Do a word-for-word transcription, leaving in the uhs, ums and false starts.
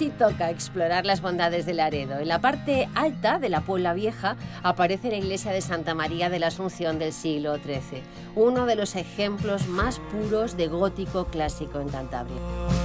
sí toca explorar las bondades de Laredo. En la parte alta de la Puebla Vieja aparece la iglesia de Santa María de la Asunción del siglo trece, uno de los ejemplos más puros de gótico clásico en Cantabria.